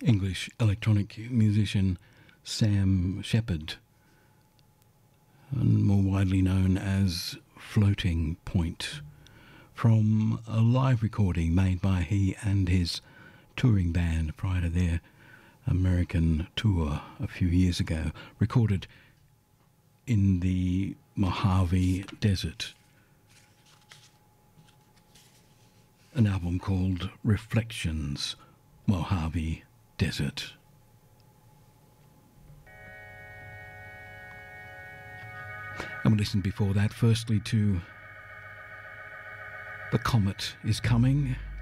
English electronic musician Sam Shepard, and more widely known as Floating Point, from a live recording made by he and his touring band prior to their American tour a few years ago, recorded in the Mojave Desert. An album called Reflections, Mojave Desert. And we listened before that firstly to The Comet Is Coming,